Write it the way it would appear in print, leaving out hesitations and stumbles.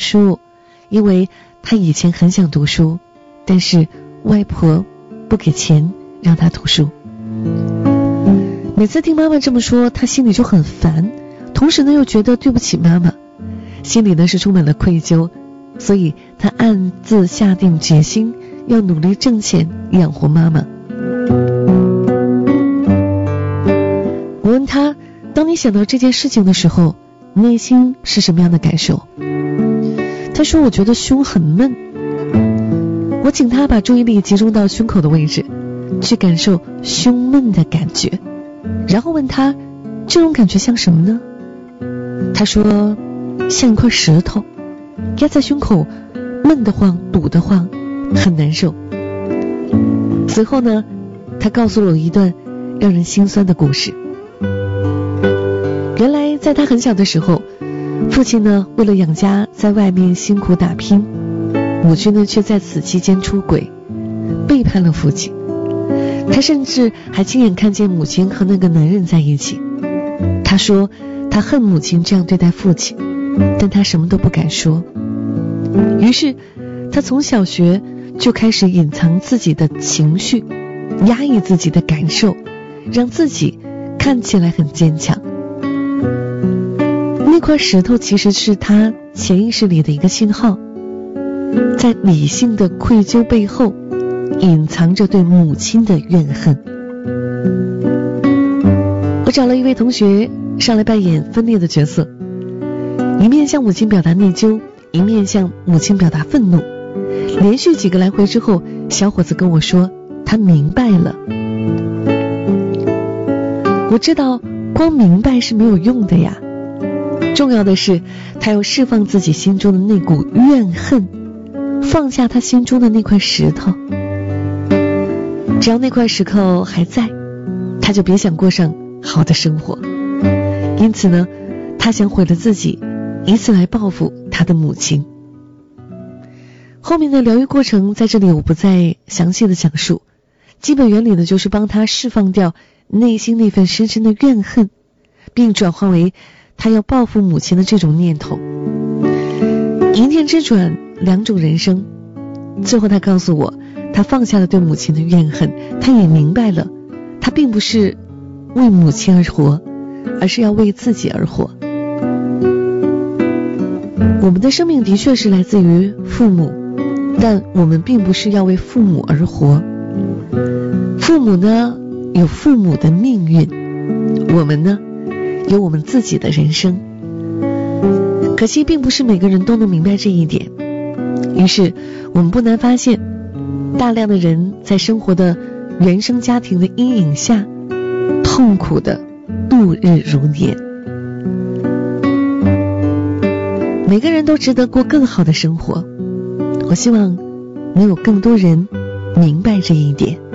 书，因为他以前很想读书，但是外婆不给钱让他读书。每次听妈妈这么说，他心里就很烦，同时呢又觉得对不起妈妈，心里呢是充满了愧疚，所以他暗自下定决心要努力挣钱养活妈妈。我问他，当你想到这件事情的时候，内心是什么样的感受？他说，我觉得胸很闷。我请他把注意力集中到胸口的位置，去感受胸闷的感觉，然后问他，这种感觉像什么呢？他说，像一块石头压在胸口，闷得慌，堵得慌，很难受。随后呢，他告诉了我一段让人心酸的故事。原来在他很小的时候，父亲呢为了养家在外面辛苦打拼，母亲呢却在此期间出轨，背叛了父亲。他甚至还亲眼看见母亲和那个男人在一起。他说他恨母亲这样对待父亲，但他什么都不敢说。于是他从小学就开始隐藏自己的情绪，压抑自己的感受，让自己看起来很坚强。那块石头其实是他潜意识里的一个信号，在理性的愧疚背后隐藏着对母亲的怨恨。我找了一位同学上来扮演分裂的角色，一面向母亲表达内疚，一面向母亲表达愤怒。连续几个来回之后，小伙子跟我说他明白了。我知道光明白是没有用的呀，重要的是他要释放自己心中的那股怨恨，放下他心中的那块石头。只要那块石头还在，他就别想过上好的生活。因此呢，他想毁了自己，以此来报复他的母亲。后面的疗愈过程在这里我不再详细的讲述，基本原理呢就是帮他释放掉内心那份深深的怨恨，并转化为他要报复母亲的这种念头。一念之转，两种人生。最后他告诉我，他放下了对母亲的怨恨，他也明白了，他并不是为母亲而活，而是要为自己而活。我们的生命的确是来自于父母，但我们并不是要为父母而活。父母呢，有父母的命运，我们呢，有我们自己的人生。可惜并不是每个人都能明白这一点，于是我们不难发现，大量的人在生活的原生家庭的阴影下，痛苦的度日如年。每个人都值得过更好的生活，我希望能有更多人明白这一点。